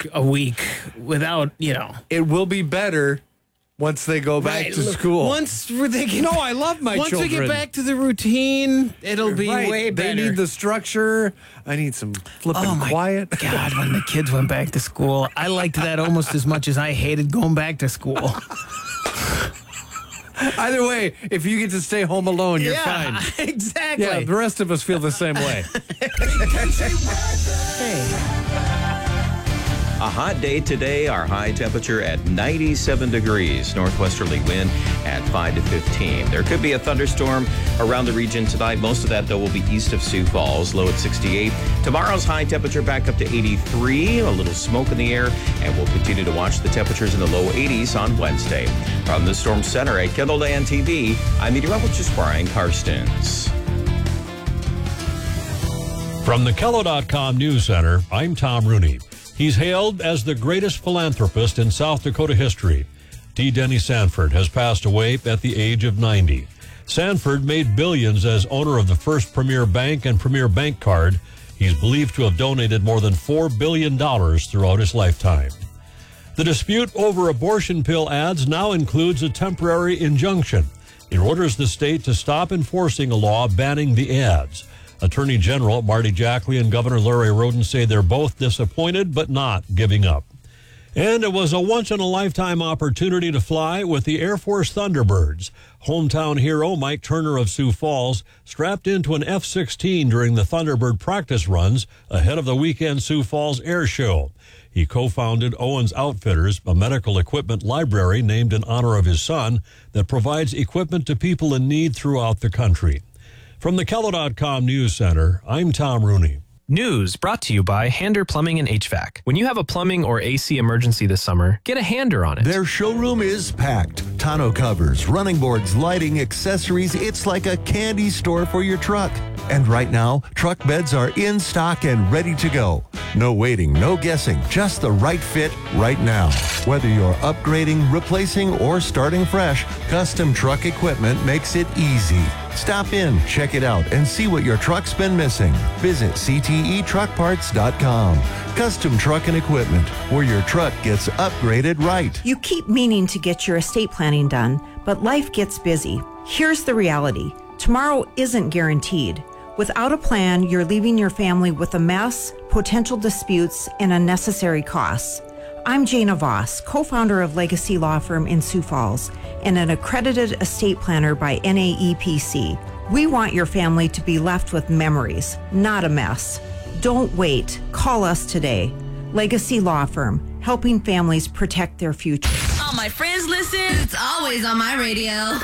a week without, It will be better once they go back to school. Once they get, I love my once children. we get back to the routine, it'll be way better. They need the structure. I need some flipping quiet. God, when the kids went back to school, I liked that almost as much as I hated going back to school. Either way, if you get to stay home alone, you're fine. Exactly. Yeah, the rest of us feel the same way. A hot day today, our high temperature at 97 degrees. Northwesterly wind at 5 to 15. There could be a thunderstorm around the region tonight. Most of that, though, will be east of Sioux Falls, low at 68. Tomorrow's high temperature back up to 83. A little smoke in the air, and we'll continue to watch the temperatures in the low 80s on Wednesday. From the Storm Center at Kendall-Dan TV, I'm meteorologist Brian Karstens. From the Kello.com News Center, I'm Tom Rooney. He's hailed as the greatest philanthropist in South Dakota history. T. Denny Sanford has passed away at the age of 90. Sanford made billions as owner of the First Premier Bank and Premier Bank Card. He's believed to have donated more than $4 billion throughout his lifetime. The dispute over abortion pill ads now includes a temporary injunction. It orders the state to stop enforcing a law banning the ads. Attorney General Marty Jackley and Governor Larry Roden say they're both disappointed but not giving up. And it was a once-in-a-lifetime opportunity to fly with the Air Force Thunderbirds. Hometown hero Mike Turner of Sioux Falls strapped into an F-16 during the Thunderbird practice runs ahead of the weekend Sioux Falls Air Show. He co-founded Owens Outfitters, a medical equipment library named in honor of his son that provides equipment to people in need throughout the country. From the Kello.com News Center, I'm Tom Rooney. News brought to you by Hander Plumbing and HVAC. When you have a plumbing or AC emergency this summer, get a Hander on it. Their showroom is packed. Tonneau covers, running boards, lighting, accessories. It's like a candy store for your truck. And right now, truck beds are in stock and ready to go. No waiting, no guessing, just the right fit right now. Whether you're upgrading, replacing, or starting fresh, Custom Truck Equipment makes it easy. Stop in, check it out, and see what your truck's been missing. Visit ctetruckparts.com. Custom Truck and Equipment, where your truck gets upgraded right. You keep meaning to get your estate planning done, but life gets busy. Here's the reality. Tomorrow isn't guaranteed. Without a plan, you're leaving your family with a mess, potential disputes, and unnecessary costs. I'm Jana Voss, co-founder of Legacy Law Firm in Sioux Falls and an accredited estate planner by NAEPC. We want your family to be left with memories, not a mess. Don't wait. Call us today. Legacy Law Firm, helping families protect their future. All my friends listen. It's always on my radio.